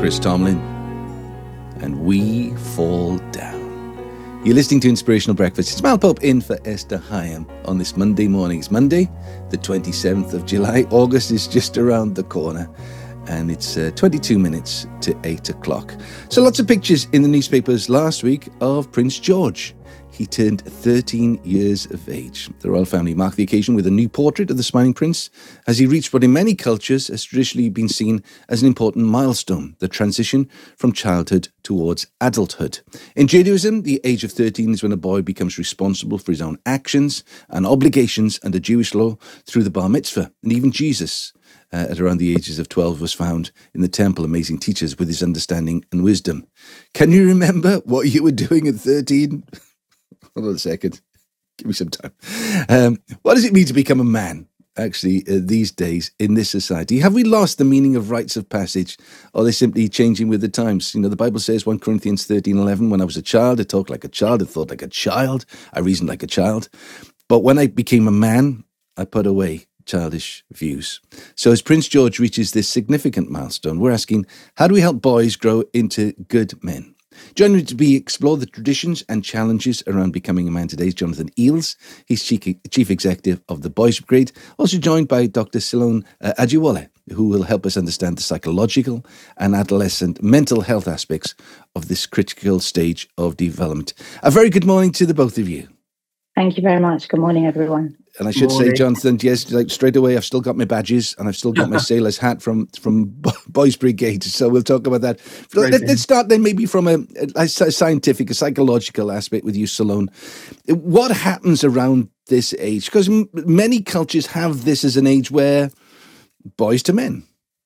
Chris Tomlin, and we fall down. You're listening to Inspirational Breakfast. It's Mal Pope in for Esther Hyam on this Monday morning. It's Monday, the 27th of July. August is just around the corner, and it's 22 minutes to 8 o'clock. So lots of pictures in the newspapers last week of Prince George. He turned 13 years of age. The royal family marked the occasion with a new portrait of the smiling prince as he reached what in many cultures has traditionally been seen as an important milestone, the transition from childhood towards adulthood. In Judaism, the age of 13 is when a boy becomes responsible for his own actions and obligations under Jewish law through the bar mitzvah. And even Jesus, at around the ages of 12, was found in the temple, amazing teachers with his understanding and wisdom. Can you remember what you were doing at 13? Hold on a second. Give me some time. What does it mean to become a man, actually, these days in this society? Have we lost the meaning of rites of passage, or are they simply changing with the times? You know, the Bible says, 1 Corinthians 13:11, when I was a child, I talked like a child, I thought like a child, I reasoned like a child. But when I became a man, I put away childish views. So as Prince George reaches this significant milestone, we're asking, how do we help boys grow into good men? Joining me to explore the traditions and challenges around becoming a man today is Jonathan Eales. He's Chief Executive of the Boys Brigade, also joined by Dr. Salone Ajiwale, who will help us understand the psychological and adolescent mental health aspects of this critical stage of development. A very good morning to the both of you. Thank you very much. Good morning, everyone. And I should say, Jonathan, yes, like straight away, I've still got my badges and I've still got my sailor's hat from Boys Brigade. So we'll talk about that. Let's start then maybe from a scientific, a psychological aspect with you, Salone. What happens around this age? Because many cultures have this as an age where boys to men.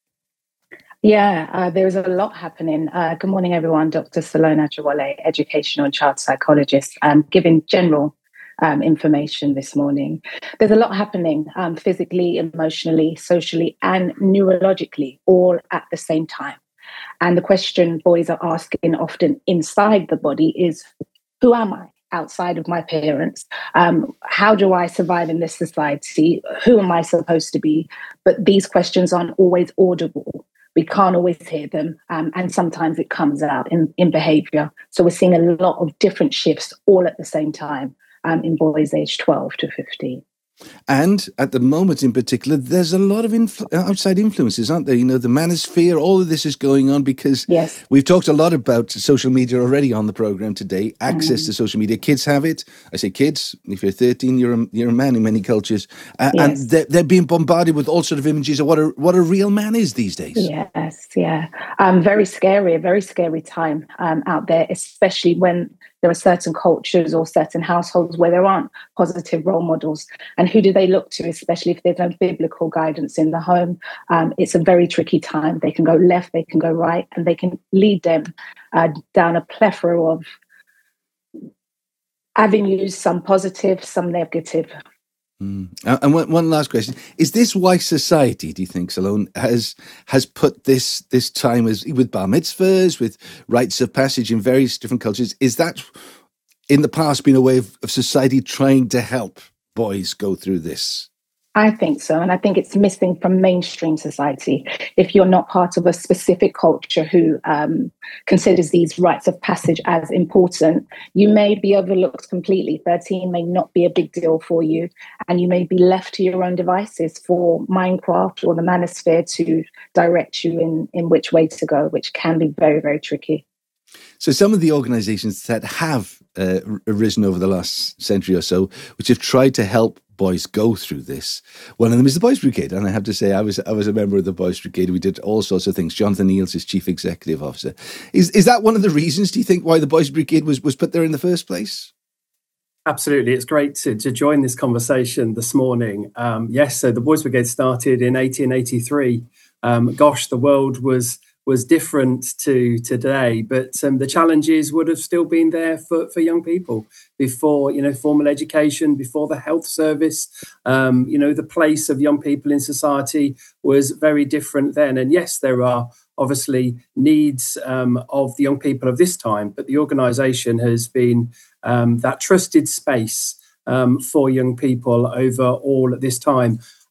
Yeah, there's a lot happening. Good morning, everyone. Dr. Salone Ajiwale, educational and child psychologist, giving general information this morning. There's a lot happening physically, emotionally, socially, and neurologically, all at the same time. And the question boys are asking often inside the body is, who am I outside of my parents? How do I survive in this society? Who am I supposed to be? But these questions aren't always audible. We can't always hear them, and sometimes it comes out in behavior. So we're seeing a lot of different shifts all at the same time. In boys aged 12 to 15. And at the moment in particular, there's a lot of outside influences, aren't there? You know, the manosphere, all of this is going on because we've talked a lot about social media already on the program today, access to social media. Kids have it. I say kids, if you're 13, you're a man in many cultures. And they're being bombarded with all sort of images of what a real man is these days. Yes, yeah. A very scary time out there, especially when there are certain cultures or certain households where there aren't positive role models. And who do they look to, especially if there's no biblical guidance in the home? It's a very tricky time. They can go left, they can go right, and they can lead them down a plethora of avenues, some positive, some negative. And one last question. Is this why society, do you think, Salone, has put this time as with bar mitzvahs, with rites of passage in various different cultures? Is that in the past been a way of society trying to help boys go through this? I think so. And I think it's missing from mainstream society. If you're not part of a specific culture who considers these rites of passage as important, you may be overlooked completely. 13 may not be a big deal for you, and you may be left to your own devices for Minecraft or the manosphere to direct you in which way to go, which can be very, very tricky. So some of the organizations that have arisen over the last century or so, which have tried to help boys go through this, one of them is the Boys Brigade. And I have to say, I was a member of the Boys Brigade. We did all sorts of things. Jonathan Eales is Chief Executive Officer. Is that one of the reasons, do you think, why the Boys Brigade was put there in the first place? Absolutely. It's great to join this conversation this morning. So the Boys Brigade started in 1883. The world was different to today, but the challenges would have still been there for young people before, formal education, before the health service. The place of young people in society was very different then. And yes, there are obviously needs of the young people of this time, but the organisation has been that trusted space for young people over all this time.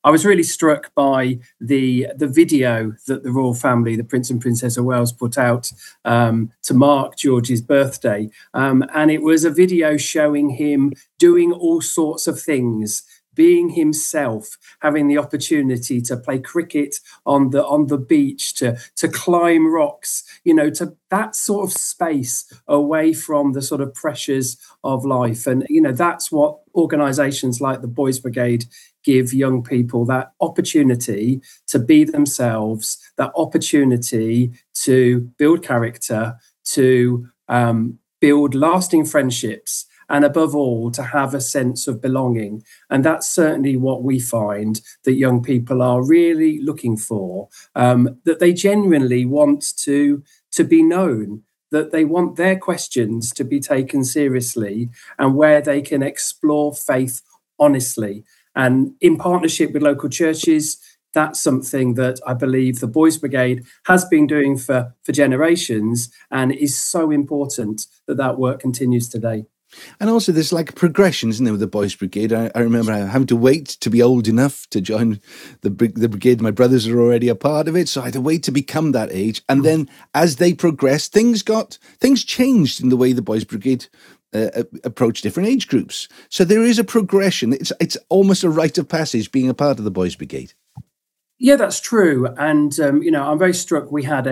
I was really struck by the video that the royal family, the Prince and Princess of Wales, put out to mark George's birthday. And it was a video showing him doing all sorts of things, being himself, having the opportunity to play cricket on the beach, to climb rocks, to that sort of space away from the sort of pressures of life. And, that's what organisations like the Boys Brigade give young people, that opportunity to be themselves, that opportunity to build character, to build lasting friendships, and above all, to have a sense of belonging. And that's certainly what we find that young people are really looking for, that they genuinely want to be known, that they want their questions to be taken seriously, and where they can explore faith honestly. And in partnership with local churches, that's something that I believe the Boys Brigade has been doing for generations, and it is so important that work continues today. And also there's like progressions, isn't there, with the Boys Brigade? I remember having to wait to be old enough to join the brigade. My brothers are already a part of it, so I had to wait to become that age. And then as they progressed, things changed in the way the Boys Brigade approach different age groups. So there is a progression. It's almost a rite of passage being a part of the Boys Brigade. Yeah, that's true. And, I'm very struck. We had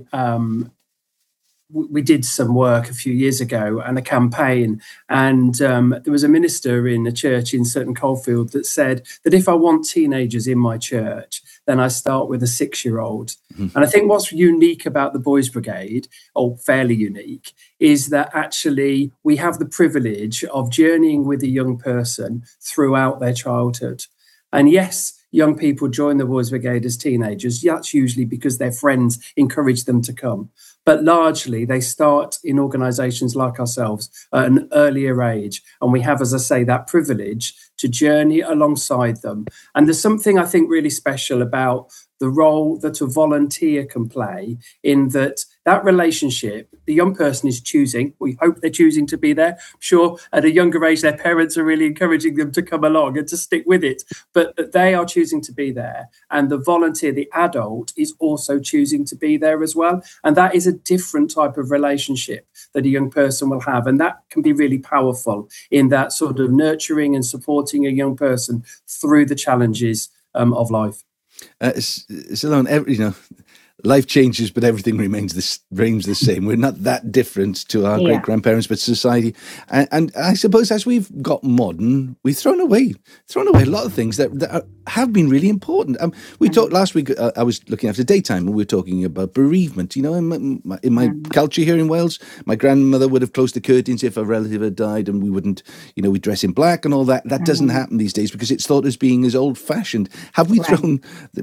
we did some work a few years ago and a campaign, and there was a minister in a church in Sutton Coldfield that said that if I want teenagers in my church, then I start with a 6-year-old. Mm-hmm. And I think what's unique about the Boys Brigade, or fairly unique, is that actually we have the privilege of journeying with a young person throughout their childhood. And yes, young people join the Boys Brigade as teenagers. That's usually because their friends encourage them to come. But largely, they start in organisations like ourselves at an earlier age. And we have, as I say, that privilege to journey alongside them. And there's something I think really special about the role that a volunteer can play, in that relationship, the young person is choosing. We hope they're choosing to be there. I'm sure at a younger age, their parents are really encouraging them to come along and to stick with it. But they are choosing to be there. And the volunteer, the adult, is also choosing to be there as well. And that is a different type of relationship that a young person will have. And that can be really powerful in that sort of nurturing and supporting a young person through the challenges of life. Sloan, life changes, but everything remains the same. We're not that different to our great-grandparents, but society. And I suppose as we've got modern, we've thrown away a lot of things that have been really important. We talked last week, I was looking after daytime, and we were talking about bereavement. In my culture here in Wales, my grandmother would have closed the curtains if a relative had died, and we wouldn't, we dress in black and all that. That doesn't happen these days because it's thought as being as old-fashioned. Have we thrown,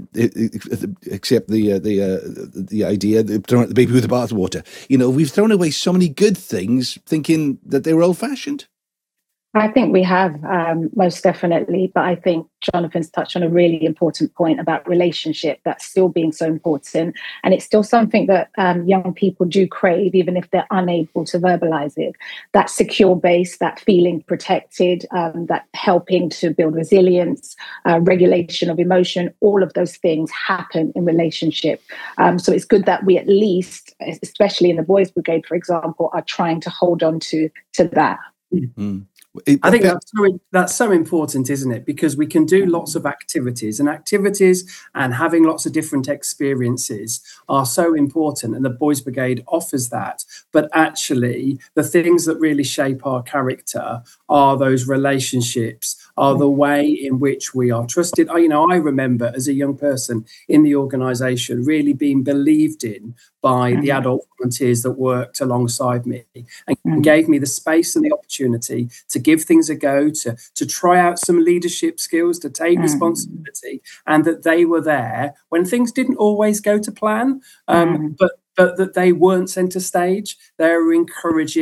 except the idea of throwing out the baby with the bathwater? We've thrown away so many good things thinking that they were old-fashioned. I think we have, most definitely. But I think Jonathan's touched on a really important point about relationship, that's still being so important. And it's still something that young people do crave, even if they're unable to verbalize it. That secure base, that feeling protected, that helping to build resilience, regulation of emotion, all of those things happen in relationship. So it's good that we at least, especially in the Boys Brigade, for example, are trying to hold on to that. Mm-hmm. I think that's so important, isn't it? Because we can do lots of activities and having lots of different experiences are so important. And the Boys Brigade offers that. But actually, the things that really shape our character are those relationships, are the way in which we are trusted. I remember as a young person in the organisation really being believed in by the adult volunteers that worked alongside me and gave me the space and the opportunity to give things a go, to try out some leadership skills, to take responsibility, and that they were there when things didn't always go to plan, but that they weren't centre stage. They were encouraging,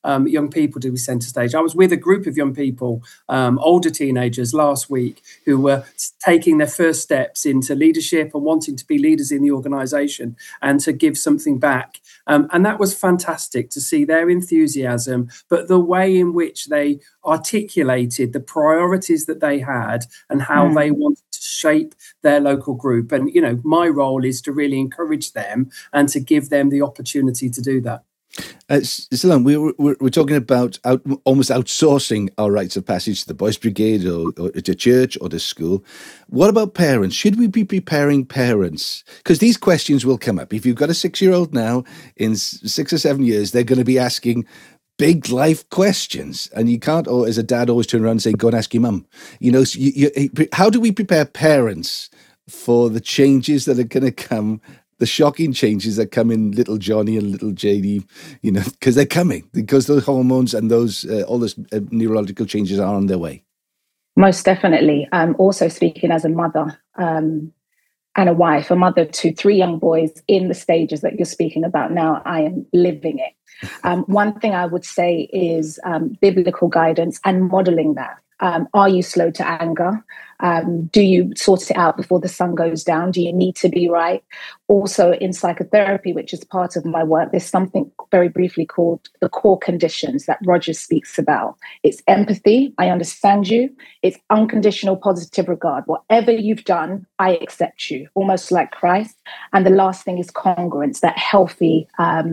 young people to be centre stage. I was with a group of young people, older teenagers last week, who were taking their first steps into leadership and wanting to be leaders in the organisation and to give something back. And that was fantastic to see their enthusiasm, but the way in which they articulated the priorities that they had and how they wanted to shape their local group. And, my role is to really encourage them and to give them the opportunity to do that. Ceylon, we're talking about almost outsourcing our rites of passage to the Boys Brigade or to church or to school. What about parents? Should we be preparing parents? Because these questions will come up. If you've got a 6-year-old now, in 6 or 7 years, they're going to be asking big life questions, and you can't, or as a dad, always turn around and say, "Go and ask your mum." How do we prepare parents for the changes that are going to come? The shocking changes that come in little Johnny and little JD, because they're coming, because those hormones and those all those neurological changes are on their way. Most definitely. Also speaking as a mother and a wife, a mother to 3 young boys in the stages that you're speaking about now, I am living it. One thing I would say is biblical guidance and modeling that. Are you slow to anger? Do you sort it out before the sun goes down? Do you need to be right? Also in psychotherapy, which is part of my work, there's something very briefly called the core conditions that Rogers speaks about. It's empathy. I understand you. It's unconditional positive regard. Whatever you've done, I accept you, almost like Christ. And the last thing is congruence, that healthy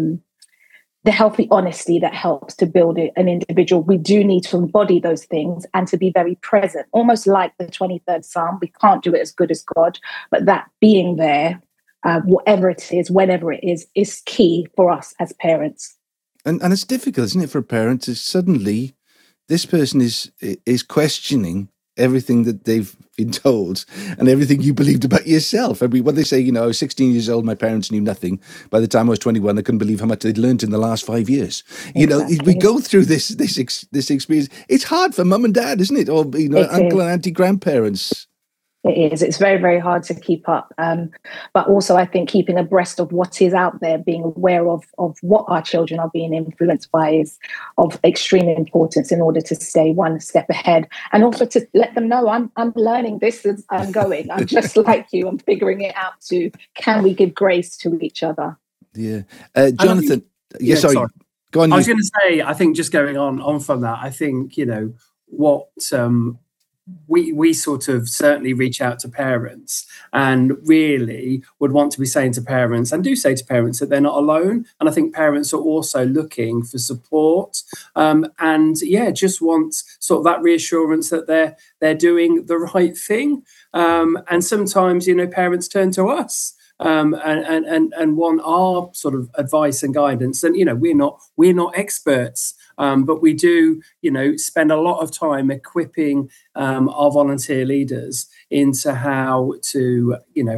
honesty that helps to build an individual. We do need to embody those things and to be very present, almost like the 23rd Psalm. We can't do it as good as God, but that being there, whatever it is, whenever it is key for us as parents. And it's difficult, isn't it, for a parent to suddenly, this person is questioning everything that they've been told and everything you believed about yourself. I mean, what they say, I was 16 years old, my parents knew nothing. By the time I was 21, I couldn't believe how much they'd learned in the last 5 years. Exactly. We go through this experience. It's hard for mum and dad, isn't it? Or, uncle and auntie, grandparents. It is. It's very, very hard to keep up. But also, I think keeping abreast of what is out there, being aware of what our children are being influenced by is of extreme importance in order to stay one step ahead. And also to let them know, I'm learning this as I'm going. I'm just like you. I'm figuring it out too. Can we give grace to each other? Yeah. Jonathan. Sorry. Go on. I was going to say, I think just going on from that, I think, what... We sort of certainly reach out to parents and really would want to be saying to parents and do say to parents that they're not alone. And I think parents are also looking for support just want sort of that reassurance that they're doing the right thing. And sometimes, parents turn to us. And want our sort of advice and guidance. And we're not experts, but we do spend a lot of time equipping our volunteer leaders into how to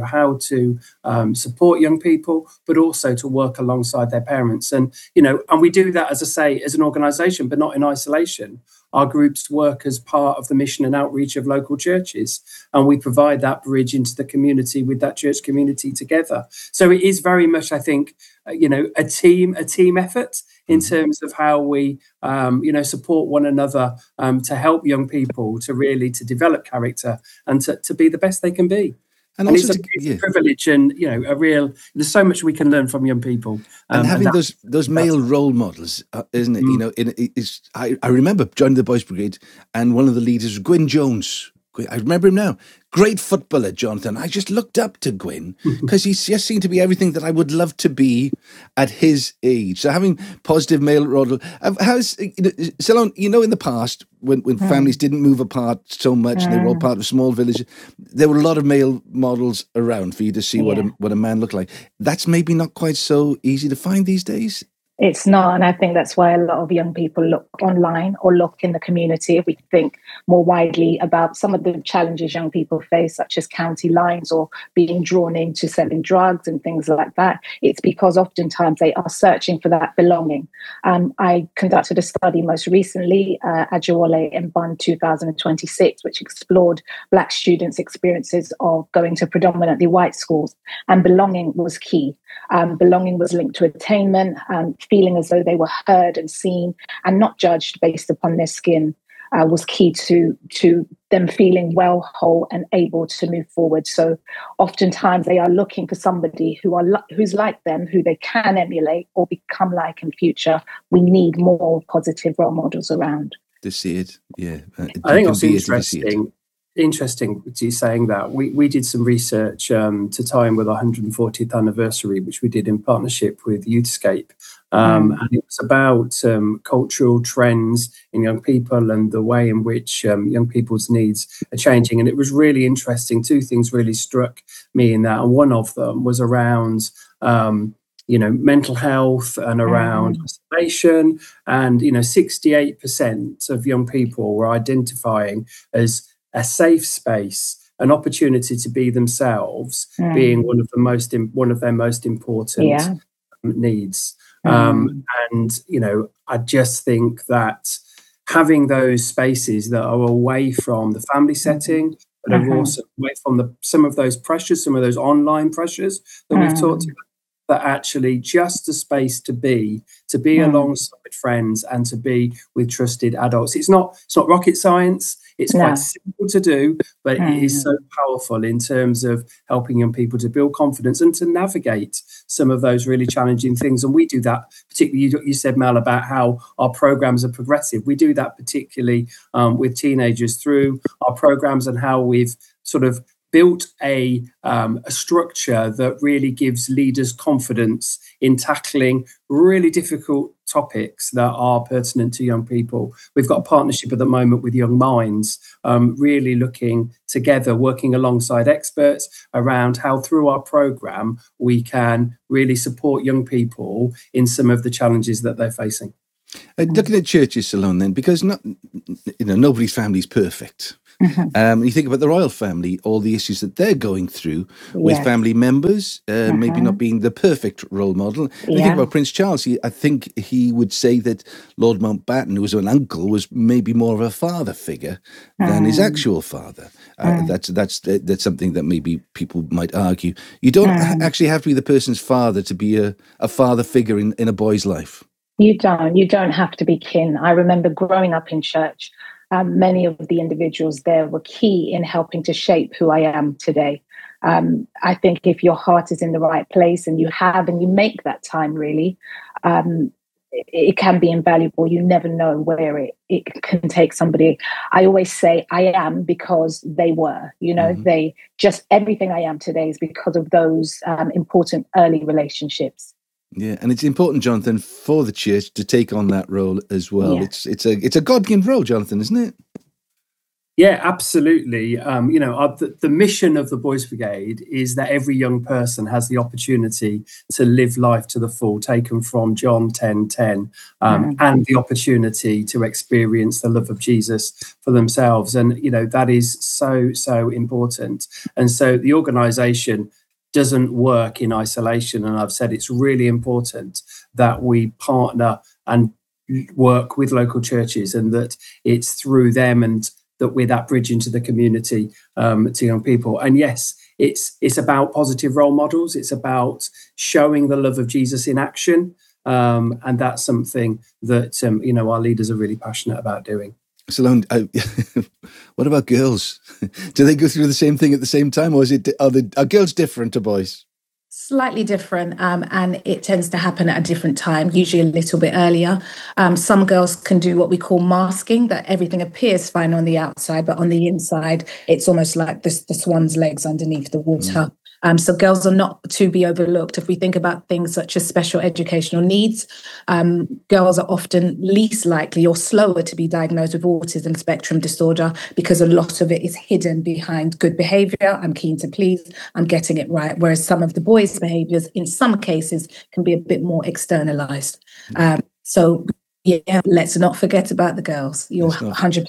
support young people, but also to work alongside their parents. And we do that, as I say, as an organisation, but not in isolation. Our groups work as part of the mission and outreach of local churches, and we provide that bridge into the community with that church community together. So it is very much, I think, a team effort in terms of how we, support one another to help young people to develop character and to be the best they can be. And also it's a privilege and, there's so much we can learn from young people. And having those male role models, isn't it? I remember joining the Boys Brigade and one of the leaders was Gwyn Jones. I remember him now. Great footballer, Jonathan. I just looked up to Gwyn because he just seemed to be everything that I would love to be at his age. So having positive male role, Ceylon, in the past when families didn't move apart so much and they were all part of small villages, there were a lot of male models around for you to see what a man looked like. That's maybe not quite so easy to find these days. It's not, and I think that's why a lot of young people look online or look in the community. If we think more widely about some of the challenges young people face, such as county lines or being drawn into selling drugs and things like that, it's because oftentimes they are searching for that belonging. I conducted a study most recently, Adjewale in Bund 2026, which explored Black students' experiences of going to predominantly white schools, and belonging was key. Belonging was linked to attainment, feeling as though they were heard and seen and not judged based upon their skin was key to them feeling well, whole, and able to move forward. So oftentimes they are looking for somebody who's like them, who they can emulate or become like in future. We need more positive role models around. To see it, yeah. I think it's interesting to you saying that. We did some research to tie in with our 140th anniversary, which we did in partnership with Youthscape. And it was about cultural trends in young people and the way in which young people's needs are changing. And it was really interesting. Two things really struck me in that. And one of them was around mental health and around isolation. And 68% of young people were identifying as a safe space, an opportunity to be themselves, being one of their most important needs. And I just think that having those spaces that are away from the family setting, but are also away from some of those pressures, some of those online pressures that we've talked about, that actually just a space to be alongside friends and to be with trusted adults. It's not rocket science. It's quite simple to do, but it is so powerful in terms of helping young people to build confidence and to navigate some of those really challenging things. And we do that particularly, you said, Mel, about how our programs are progressive. We do that particularly with teenagers through our programs and how we've sort of built a structure that really gives leaders confidence in tackling really difficult topics that are pertinent to young people. We've got a partnership at the moment with Young Minds, really looking together, working alongside experts around how through our programme we can really support young people in some of the challenges that they're facing. Looking at churches, Salone, then, because nobody's family is perfect. You think about the royal family, all the issues that they're going through with family members, maybe not being the perfect role model. You think about Prince Charles. I think he would say that Lord Mountbatten, who was an uncle, was maybe more of a father figure than his actual father. That's something that maybe people might argue. You don't actually have to be the person's father to be a father figure in a boy's life. You don't have to be kin. I remember growing up in church. Many of the individuals there were key in helping to shape who I am today. I think if your heart is in the right place and you make that time, really, it can be invaluable. You never know where it can take somebody. I always say I am because they were, they just everything I am today is because of those important early relationships. Yeah, and it's important, Jonathan, for the church to take on that role as well. Yeah. It's a God-given role, Jonathan, isn't it? Yeah, absolutely. The mission of the Boys Brigade is that every young person has the opportunity to live life to the full, taken from John 10:10, and the opportunity to experience the love of Jesus for themselves. And, that is so, so important. And so the organisation doesn't work in isolation. And I've said it's really important that we partner and work with local churches and that it's through them and that we're that bridge into the community to young people. And yes, it's about positive role models. It's about showing the love of Jesus in action. And that's something that, our leaders are really passionate about doing. Salone, what about girls? Do they go through the same thing at the same time, or are girls different to boys? Slightly different, and it tends to happen at a different time, usually a little bit earlier. Some girls can do what we call masking, that everything appears fine on the outside, but on the inside, it's almost like the swan's legs underneath the water. So girls are not to be overlooked. If we think about things such as special educational needs, girls are often least likely or slower to be diagnosed with autism spectrum disorder because a lot of it is hidden behind good behaviour. I'm keen to please, I'm getting it right. Whereas some of the boys' behaviours in some cases can be a bit more externalised. So let's not forget about the girls. You're 100%.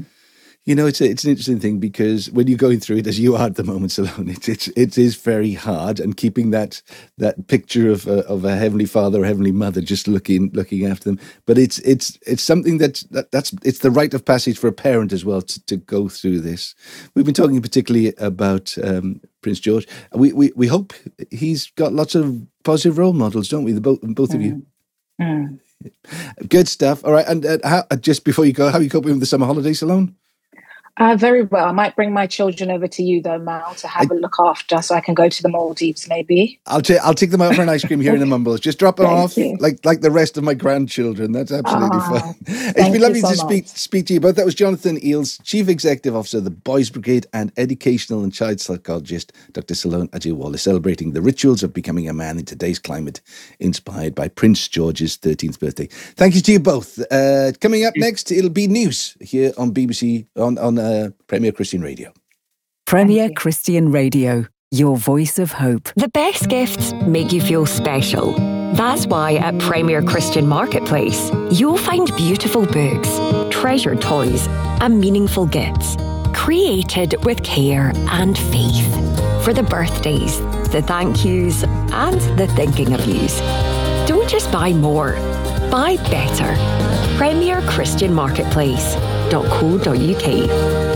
It's an interesting thing because when you're going through it as you are at the moment, Salone, it is very hard, and keeping that picture of a heavenly father or heavenly mother just looking after them. But it's something that's it's the rite of passage for a parent as well to go through this. We've been talking particularly about Prince George. We hope he's got lots of positive role models, don't we? Both of you. Mm. Good stuff. All right. And just before you go, how are you coping with the summer holidays, Salone? Very well. I might bring my children over to you though, Mal, to have a look after, so I can go to the Maldives maybe. I'll take them out for an ice cream here in the Mumbles. Just drop them off like the rest of my grandchildren. That's absolutely fine. It's been lovely to speak to you both. That was Jonathan Eales, Chief Executive Officer of the Boys Brigade, and educational and child psychologist Dr. Salone Ajiwale, celebrating the rituals of becoming a man in today's climate, inspired by Prince George's 13th birthday. Thank you to you both. Coming up next, it'll be news here on BBC on Premier Christian Radio. Premier Christian Radio, your voice of hope. The best gifts make you feel special. That's why at Premier Christian Marketplace, you'll find beautiful books, treasured toys, and meaningful gifts, created with care and faith. For the birthdays, the thank yous, and the thinking of yous. Don't just buy more, buy better. Premier Christian Marketplace.co.uk.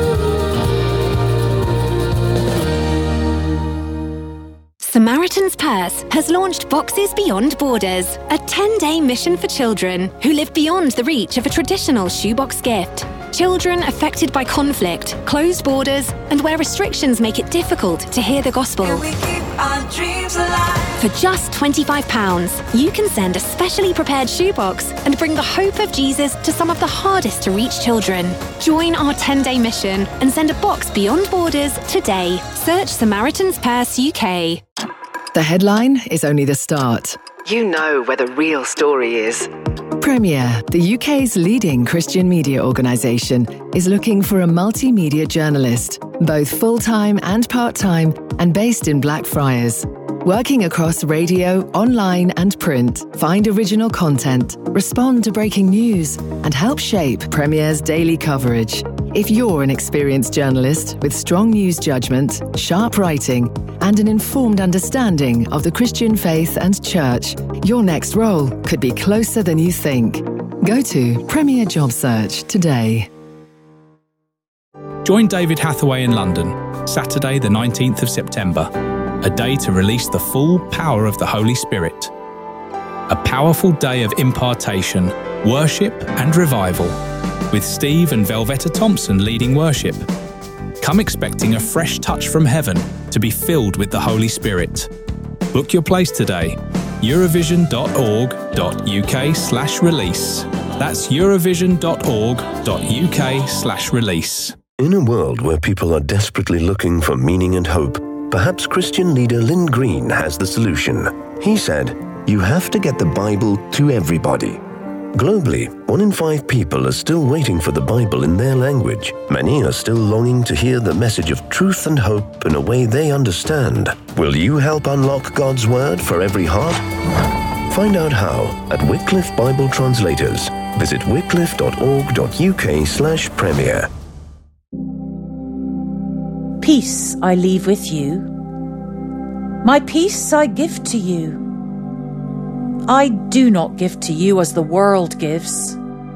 Samaritan's Purse has launched Boxes Beyond Borders, a 10-day mission for children who live beyond the reach of a traditional shoebox gift. Children affected by conflict, closed borders, and where restrictions make it difficult to hear the gospel. For just £25, you can send a specially prepared shoebox and bring the hope of Jesus to some of the hardest to reach children. Join our 10-day mission and send a box beyond borders today. Search Samaritan's Purse UK. The headline is only the start. You know where the real story is. Premier, the UK's leading Christian media organisation, is looking for a multimedia journalist, both full-time and part-time, and based in Blackfriars. Working across radio, online and print, find original content, respond to breaking news, and help shape Premier's daily coverage. If you're an experienced journalist with strong news judgment, sharp writing, and an informed understanding of the Christian faith and church, your next role could be closer than you think. Go to Premier Job Search today. Join David Hathaway in London, Saturday the 19th of September, a day to release the full power of the Holy Spirit. A powerful day of impartation, worship and revival, with Steve and Velvetta Thompson leading worship. Come expecting a fresh touch from heaven to be filled with the Holy Spirit. Book your place today. Eurovision.org.uk/release. That's Eurovision.org.uk/release. In a world where people are desperately looking for meaning and hope, perhaps Christian leader Lynn Green has the solution. He said, "You have to get the Bible to everybody." Globally, 1 in 5 people are still waiting for the Bible in their language. Many are still longing to hear the message of truth and hope in a way they understand. Will you help unlock God's Word for every heart? Find out how at Wycliffe Bible Translators. Visit wycliffe.org.uk/premier. Peace I leave with you. My peace I give to you. I do not give to you as the world gives.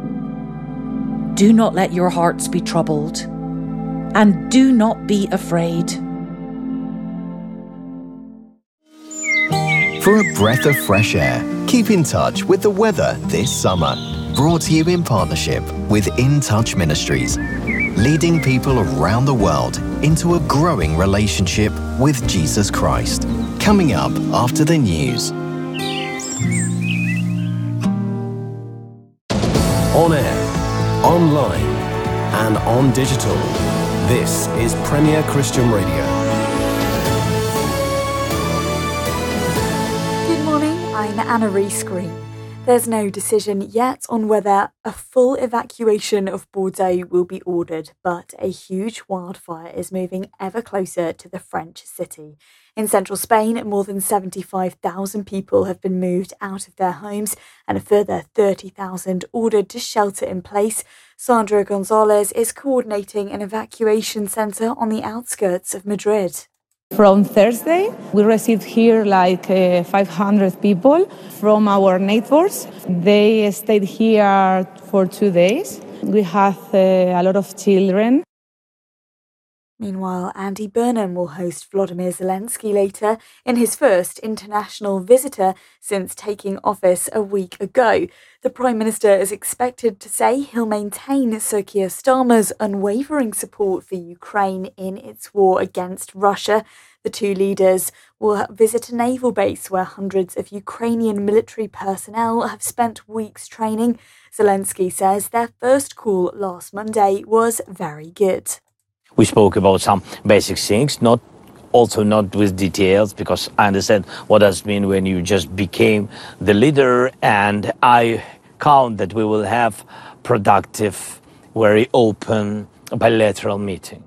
Do not let your hearts be troubled, and do not be afraid. For a breath of fresh air, keep in touch with the weather this summer. Brought to you in partnership with In Touch Ministries, leading people around the world into a growing relationship with Jesus Christ. Coming up after the news. On air, online, and on digital. This is Premier Christian Radio. Good morning, I'm Anna Rees-Green. There's no decision yet on whether a full evacuation of Bordeaux will be ordered, but a huge wildfire is moving ever closer to the French city. In central Spain, more than 75,000 people have been moved out of their homes and a further 30,000 ordered to shelter in place. Sandra Gonzalez is coordinating an evacuation centre on the outskirts of Madrid. From Thursday, we received here 500 people from our neighbors. They stayed here for 2 days. We have a lot of children. Meanwhile, Andy Burnham will host Volodymyr Zelensky later in his first international visitor since taking office a week ago. The Prime Minister is expected to say he'll maintain Sir Keir Starmer's unwavering support for Ukraine in its war against Russia. The two leaders will visit a naval base where hundreds of Ukrainian military personnel have spent weeks training. Zelensky says their first call last Monday was very good. We spoke about some basic things, not with details, because I understand what does it mean when you just became the leader, and I count that we will have productive, very open bilateral meeting.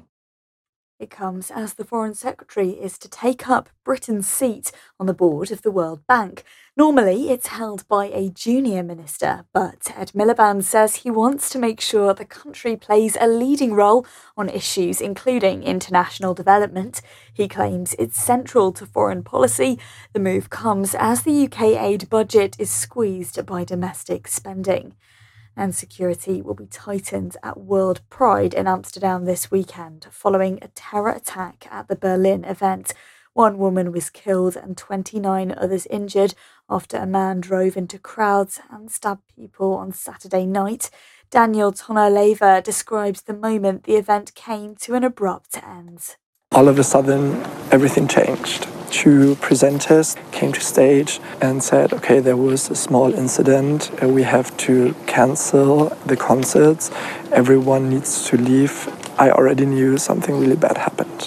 It comes as the Foreign Secretary is to take up Britain's seat on the board of the World Bank. Normally, it's held by a junior minister, but Ed Miliband says he wants to make sure the country plays a leading role on issues including international development. He claims it's central to foreign policy. The move comes as the UK aid budget is squeezed by domestic spending. And security will be tightened at World Pride in Amsterdam this weekend following a terror attack at the Berlin event. One woman was killed and 29 others injured after a man drove into crowds and stabbed people on Saturday night. Daniel Tonner-Lever describes the moment the event came to an abrupt end. All of a sudden, everything changed. Two presenters came to stage and said, okay, there was a small incident. We have to cancel the concerts. Everyone needs to leave. I already knew something really bad happened.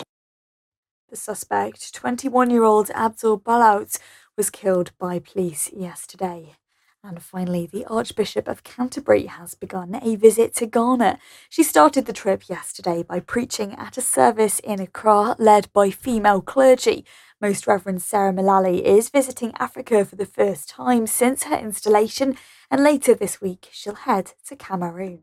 The suspect, 21-year-old Abdul Balaut, was killed by police yesterday. And finally, the Archbishop of Canterbury has begun a visit to Ghana. She started the trip yesterday by preaching at a service in Accra led by female clergy. Most Reverend Sarah Mullally is visiting Africa for the first time since her installation, and later this week she'll head to Cameroon.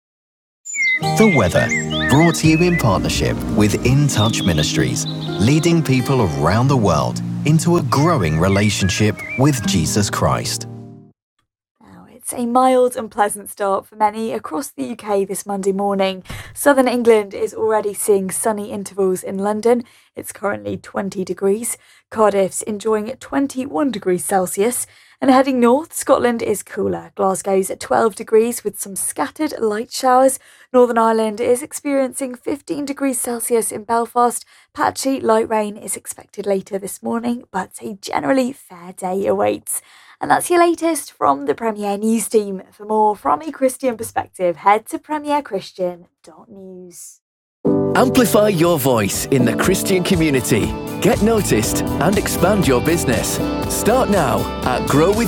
The weather, brought to you in partnership with In Touch Ministries, leading people around the world into a growing relationship with Jesus Christ. It's a mild and pleasant start for many across the UK this Monday morning. Southern England is already seeing sunny intervals in London. It's currently 20 degrees. Cardiff's enjoying 21 degrees Celsius. And heading north, Scotland is cooler. Glasgow's at 12 degrees with some scattered light showers. Northern Ireland is experiencing 15 degrees Celsius in Belfast. Patchy light rain is expected later this morning, but a generally fair day awaits. And that's your latest from the Premier News team. For more from a Christian perspective, head to premierchristian.news. Amplify your voice in the Christian community. Get noticed and expand your business. Start now at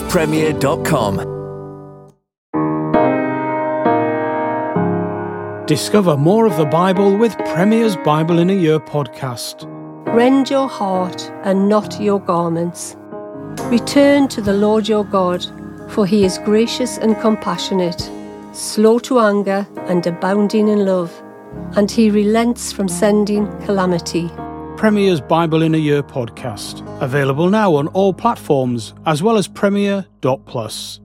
growwithpremier.com. Discover more of the Bible with Premier's Bible in a Year podcast. Rend your heart and not your garments. Return to the Lord your God, for he is gracious and compassionate, slow to anger and abounding in love, and he relents from sending calamity. Premier's Bible in a Year podcast. Available now on all platforms, as well as premier.plus.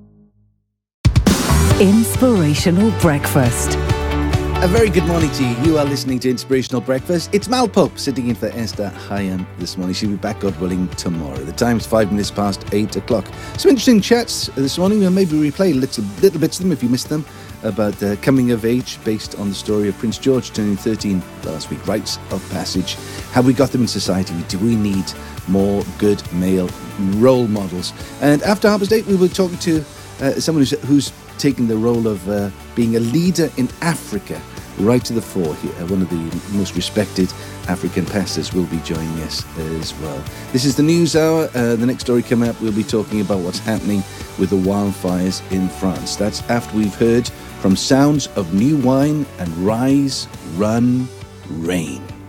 Inspirational Breakfast. A very good morning to you. You are listening to Inspirational Breakfast. It's Mal Pope sitting in for Esther Hyam this morning. She'll be back, God willing, tomorrow. The time's 5 minutes past 8 o'clock. Some interesting chats this morning. We'll maybe replay little bits of them if you missed them, about coming of age based on the story of Prince George turning 13 last week. Rites of passage. How we got them in society. Do we need more good male role models? And after Harper's Day, we will talk to someone who's taken the role of being a leader in Africa right to the fore here. One of the most respected African pastors will be joining us as well. This is the News Hour. The next story coming up, we'll be talking about what's happening with the wildfires in France. That's after we've heard from sounds of new wine and Rise, Run, Rain.